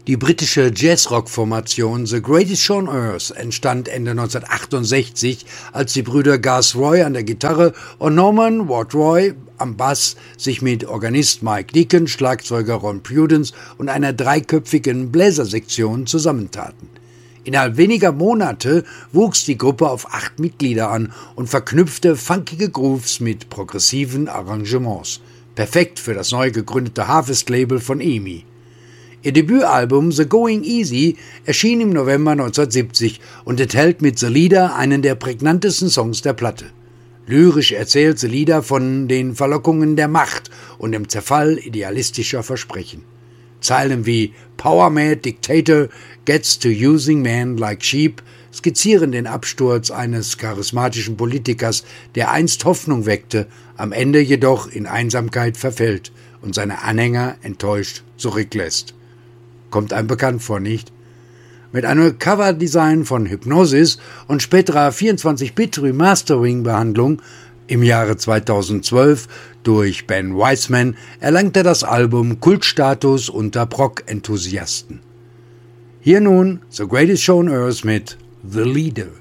Die britische Jazzrock-Formation The Greatest Show on Earth entstand Ende 1968, als die Brüder Gus Roy an der Gitarre und Norman Ward Roy am Bass sich mit Organist Mike Deacon, Schlagzeuger Ron Prudence und einer dreiköpfigen Bläsersektion zusammentaten. Innerhalb weniger Monate wuchs die Gruppe auf 8 Mitglieder an und verknüpfte funkige Grooves mit progressiven Arrangements. Perfekt für das neu gegründete Harvest-Label von EMI. Ihr Debütalbum The Going Easy erschien im November 1970 und enthält mit The Leader einen der prägnantesten Songs der Platte. Lyrisch erzählt The Leader von den Verlockungen der Macht und dem Zerfall idealistischer Versprechen. Zeilen wie Power Mad Dictator gets to using men like sheep skizzieren den Absturz eines charismatischen Politikers, der einst Hoffnung weckte, am Ende jedoch in Einsamkeit verfällt und seine Anhänger enttäuscht zurücklässt. Kommt einem bekannt vor, nicht? Mit einem Coverdesign von Hypnosis und späterer 24-Bit-Remastering-Behandlung im Jahre 2012 durch Ben Weissman erlangte das Album Kultstatus unter Prog-Enthusiasten. Hier nun The Greatest Show on Earth mit The Leader.